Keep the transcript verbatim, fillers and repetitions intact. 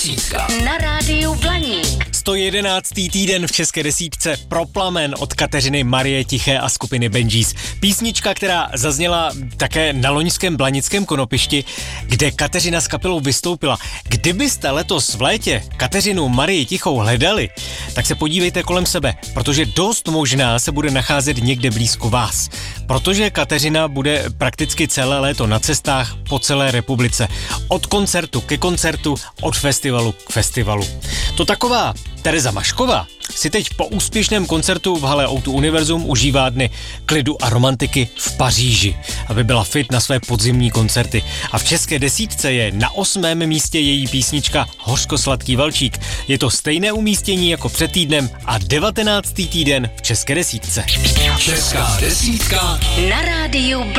Na rádiu Blaník. sto jedenáctý týden v české desítce Proplamen od Kateřiny Marie Tiché a skupiny Benjis. Písnička, která zazněla také na loňském blanickém konopišti, kde Kateřina s kapelou vystoupila. Kdybyste letos v létě Kateřinu Marii Tichou hledali, tak se podívejte kolem sebe, protože dost možná se bude nacházet někde blízko vás. Protože Kateřina bude prakticky celé léto na cestách po celé republice. Od koncertu ke koncertu, od festivalu k festivalu. To taková Tereza Mašková si teď po úspěšném koncertu v hale O dva Univerzum užívá dny klidu a romantiky v Paříži, aby byla fit na své podzimní koncerty. A v české desítce je na osmém místě její písnička Hořkosladký valčík. Je to stejné umístění jako před týdnem a devatenáctý týden v české desítce. Česká desítka Na rádiu